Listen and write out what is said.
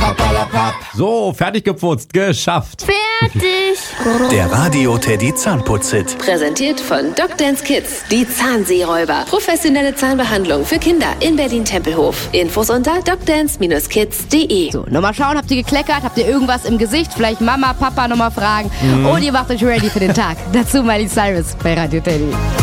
So, fertig geputzt, geschafft. Fertig. Der Radio Teddy Zahnputz-Hit. Präsentiert von Dr. Kids, die Zahnseeräuber. Professionelle Zahnbehandlung für Kinder in Berlin-Tempelhof. Infos unter docdance-kids.de. So, nochmal schauen, habt ihr gekleckert? Habt ihr irgendwas im Gesicht? Vielleicht Mama, Papa nochmal fragen. Und ihr macht euch ready für den Tag. Dazu Miley Cyrus bei Radio Teddy.